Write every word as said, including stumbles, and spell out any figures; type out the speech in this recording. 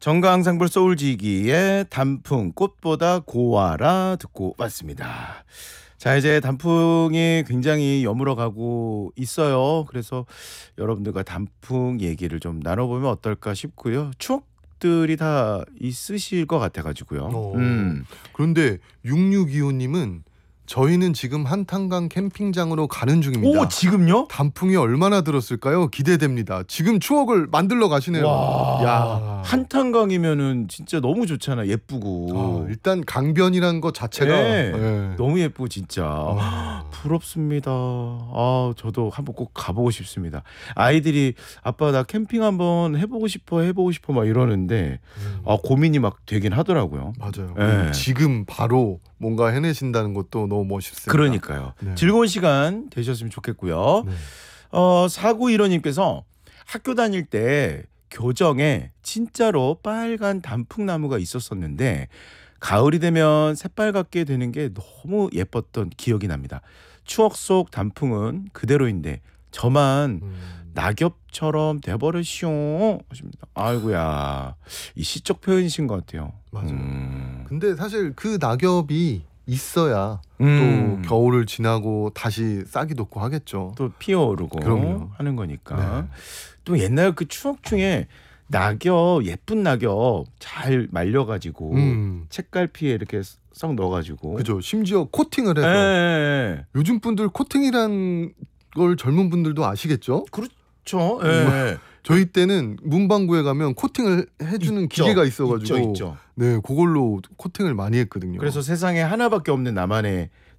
정가앙상블 소울지기의 단풍 꽃보다 고와라 듣고 왔습니다. 자, 이제 단풍이 굉장히 여물어 가고 있어요. 그래서 여러분들과 단풍 얘기를 좀 나눠보면 어떨까 싶고요. 추억들이 다 있으실 것 같아가지고요. 어. 음. 그런데 육육이오님은 저희는 지금 한탄강 캠핑장으로 가는 중입니다. 오, 지금요? 단풍이 얼마나 들었을까요? 기대됩니다. 지금 추억을 만들러 가시네요. 와, 야. 한탄강이면은 진짜 너무 좋잖아. 예쁘고. 아, 일단 강변이란 것 자체가 네. 예. 너무 예쁘고 진짜 아. 부럽습니다. 아, 저도 한번 꼭 가보고 싶습니다. 아이들이 아빠 나 캠핑 한번 해보고 싶어 해보고 싶어 막 이러는데 음. 아, 고민이 막 되긴 하더라고요. 맞아요. 네. 지금 바로 뭔가 해내신다는 것도 너무 멋있습니다. 그러니까요. 네. 즐거운 시간 되셨으면 좋겠고요. 네. 어, 사구일오님께서 학교 다닐 때 교정에 진짜로 빨간 단풍나무가 있었었는데 가을이 되면 새빨갛게 되는 게 너무 예뻤던 기억이 납니다. 추억 속 단풍은 그대로인데 저만 음. 낙엽처럼 돼버렸쇼 하십니다. 아이고야, 이 시적 표현이신 것 같아요. 맞아요. 음. 근데 사실 그 낙엽이 있어야 음. 또 겨울을 지나고 다시 싹이 돋고 하겠죠. 또 피어오르고 그럼요. 하는 거니까. 네. 또 옛날 그 추억 중에 낙엽, 예쁜 낙엽 잘 말려가지고 음. 책갈피에 이렇게 썩 넣어가지고. 그죠. 심지어 코팅을 해서 예. 요즘 분들 코팅이란 걸 젊은 분들도 아시겠죠? 그렇죠. 예. 저희 때는 문방구에 가면 코팅을 해주는 있죠. 기계가 있어가지고 있죠, 있죠. 네, 그걸로 코팅을 많이 했거든요. 그래서 세상에 하나밖에 없는 나만의